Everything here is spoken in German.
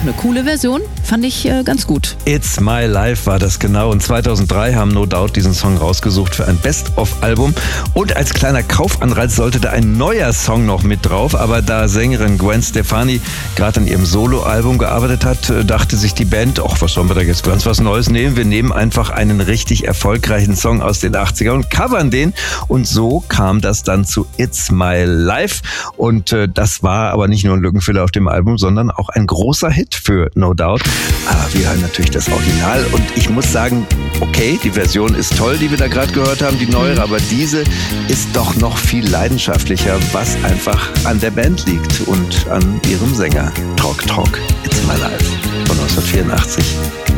eine coole Version, fand ich ganz gut. It's My Life war das genau. Und 2003 haben No Doubt diesen Song rausgesucht für ein Best-of-Album. Und als kleiner Kaufanreiz sollte da ein neuer Song noch mit drauf. Aber da Sängerin Gwen Stefani gerade an ihrem Soloalbum gearbeitet hat, dachte sich die Band, ach, was sollen wir da jetzt ganz was Neues nehmen? Wir nehmen einfach einen richtig erfolgreichen Song aus den 80er und covern den. Und so kam das dann zu It's My Life. Und das war aber nicht nur ein Lückenfüller auf dem Album, sondern auch ein großer Hit für No Doubt. Aber wir hören natürlich das Original. Und ich muss sagen, okay, die Version ist toll, die wir da gerade gehört haben, die neuere, aber diese ist doch noch viel leidenschaftlicher, was einfach an der Band liegt und an ihrem Sänger. Talk, Talk, It's My Life von 1984.